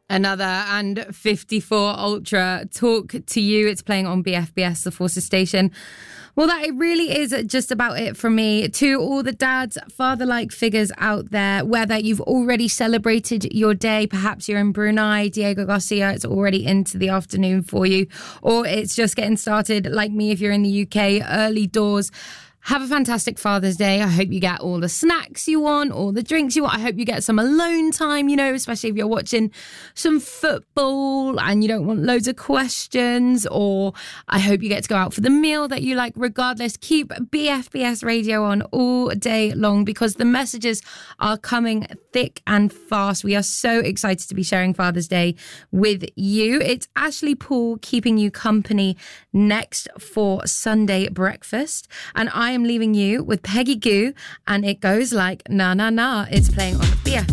Another and 54 Ultra Talk to You. It's playing on BFBS, the Forces station. Well, that it really is just about it from me. To all the dads, father-like figures out there, whether you've already celebrated your day, perhaps you're in Brunei, Diego Garcia, it's already into the afternoon for you, or it's just getting started like me if you're in the UK, early doors. Have a fantastic Father's Day. I hope you get all the snacks you want, all the drinks you want. I hope you get some alone time, you know, especially if you're watching some football and you don't want loads of questions. Or I hope you get to go out for the meal that you like. Regardless, keep BFBS radio on all day long because the messages are coming thick and fast. We are so excited to be sharing Father's Day with you. It's Ashley Paul keeping you company next for Sunday breakfast. And I am leaving you with Peggy Gou, and it goes like na na na. It's playing on BFBS.